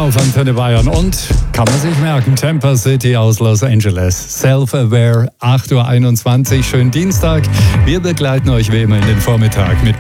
auf Antenne Bayern und, kann man sich merken, Tampa City aus Los Angeles. Self-Aware, 8.21 Uhr, schönen Dienstag. Wir begleiten euch wie immer in den Vormittag mit